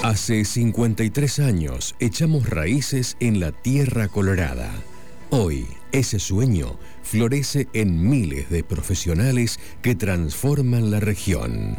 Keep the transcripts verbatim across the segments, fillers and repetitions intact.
Hace cincuenta y tres años echamos raíces en la tierra colorada. Hoy, ese sueño florece en miles de profesionales que transforman la región.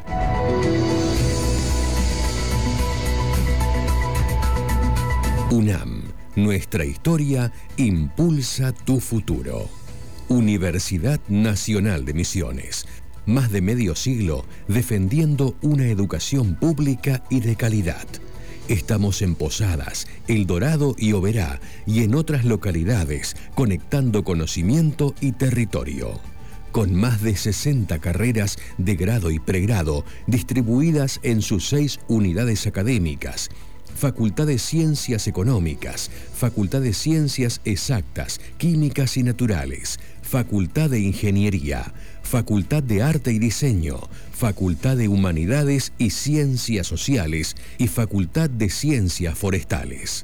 UNAM, nuestra historia impulsa tu futuro. Universidad Nacional de Misiones. Más de medio siglo defendiendo una educación pública y de calidad. Estamos en Posadas, El Dorado y Oberá y en otras localidades conectando conocimiento y territorio. Con más de sesenta carreras de grado y pregrado distribuidas en sus seis unidades académicas. Facultad de Ciencias Económicas, Facultad de Ciencias Exactas, Químicas y Naturales, Facultad de Ingeniería, Facultad de Arte y Diseño, Facultad de Humanidades y Ciencias Sociales y Facultad de Ciencias Forestales.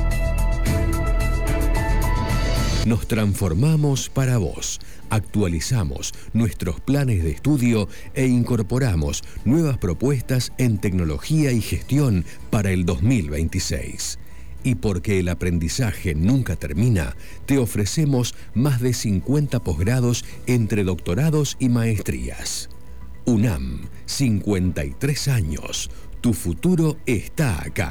Nos transformamos para vos, actualizamos nuestros planes de estudio e incorporamos nuevas propuestas en tecnología y gestión para el dos mil veintiséis. Y porque el aprendizaje nunca termina, te ofrecemos más de cincuenta posgrados entre doctorados y maestrías. UNAM, cincuenta y tres años. Tu futuro está acá.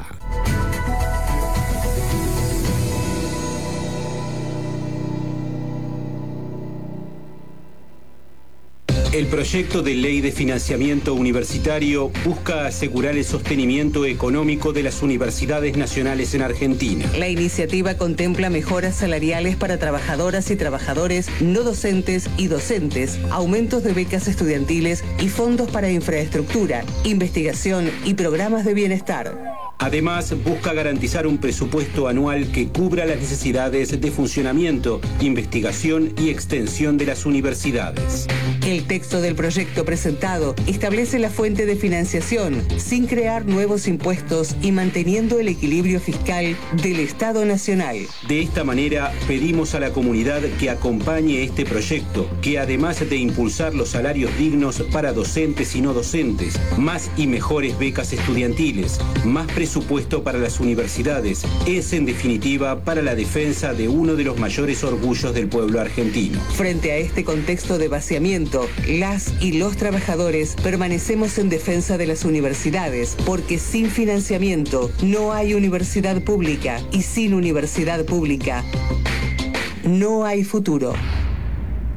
El proyecto de ley de financiamiento universitario busca asegurar el sostenimiento económico de las universidades nacionales en Argentina. La iniciativa contempla mejoras salariales para trabajadoras y trabajadores no docentes y docentes, aumentos de becas estudiantiles y fondos para infraestructura, investigación y programas de bienestar. Además, busca garantizar un presupuesto anual que cubra las necesidades de funcionamiento, investigación y extensión de las universidades. El texto del proyecto presentado establece la fuente de financiación sin crear nuevos impuestos y manteniendo el equilibrio fiscal del Estado Nacional. De esta manera, pedimos a la comunidad que acompañe este proyecto, que además de impulsar los salarios dignos para docentes y no docentes, más y mejores becas estudiantiles, más presupuesto para las universidades, es en definitiva para la defensa de uno de los mayores orgullos del pueblo argentino. Frente a este contexto de vaciamiento, las y los trabajadores permanecemos en defensa de las universidades, porque sin financiamiento no hay universidad pública y sin universidad pública no hay futuro.